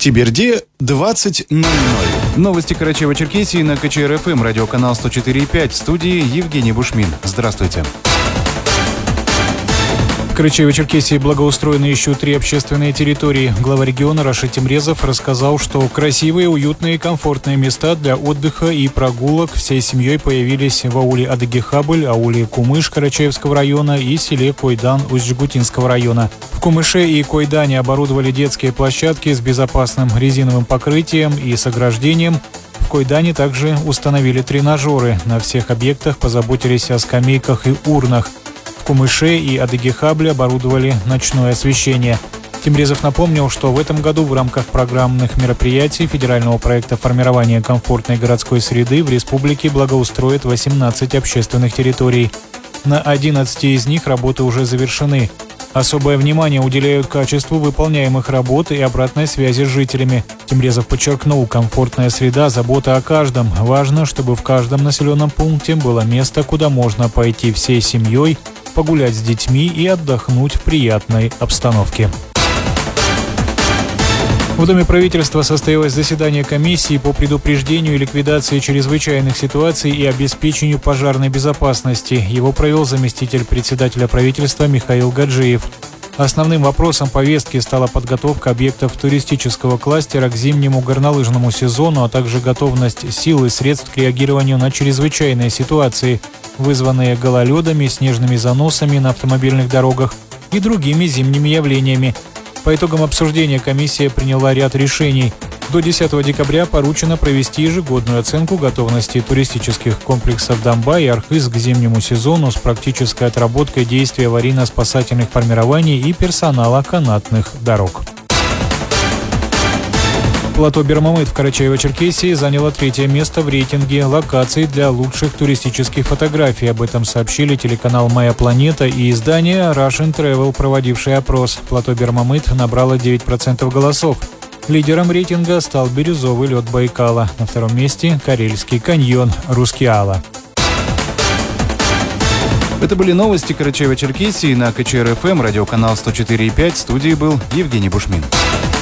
Теберде 20:00. Новости Карачаево-Черкесии на КЧР-ФМ, радиоканал 104.5. В студии Евгений Бушмин. Здравствуйте. В Карачаево-Черкесии благоустроены еще 3 общественные территории. Глава региона Рашид Темрезов рассказал, что красивые, уютные и комфортные места для отдыха и прогулок всей семьей появились в ауле Адыгехабль, ауле Кумыш Карачаевского района и селе Койдан Усть-Жгутинского района. В Кумыше и Койдане оборудовали детские площадки с безопасным резиновым покрытием и с ограждением. В Койдане также установили тренажеры. На всех объектах позаботились о скамейках и урнах. В Кумыше и Адыгехабле оборудовали ночное освещение. Темрезов напомнил, что в этом году в рамках программных мероприятий федерального проекта формирования комфортной городской среды в республике благоустроят 18 общественных территорий. На 11 из них работы уже завершены. Особое внимание уделяют качеству выполняемых работ и обратной связи с жителями. Темрезов подчеркнул, комфортная среда, забота о каждом. Важно, чтобы в каждом населенном пункте было место, куда можно пойти всей семьей, погулять с детьми и отдохнуть в приятной обстановке. В Доме правительства состоялось заседание комиссии по предупреждению и ликвидации чрезвычайных ситуаций и обеспечению пожарной безопасности. Его провел заместитель председателя правительства Михаил Гаджиев. Основным вопросом повестки стала подготовка объектов туристического кластера к зимнему горнолыжному сезону, а также готовность сил и средств к реагированию на чрезвычайные ситуации, вызванные гололедами, снежными заносами на автомобильных дорогах и другими зимними явлениями. По итогам обсуждения комиссия приняла ряд решений. До 10 декабря поручено провести ежегодную оценку готовности туристических комплексов Дамба и Архыз к зимнему сезону с практической отработкой действий аварийно-спасательных формирований и персонала канатных дорог. Плато Бермамыт в Карачаево-Черкесии заняло 3-е место в рейтинге локаций для лучших туристических фотографий. Об этом сообщили телеканал «Моя планета» и издание Russian Travel, проводившее опрос. Плато Бермамыт набрало 9% голосов. Лидером рейтинга стал бирюзовый лед Байкала. На 2-м месте – Карельский каньон Рускеала. Это были новости Карачаево-Черкесии на КЧР-ФМ, радиоканал 104.5. В студии был Евгений Бушмин.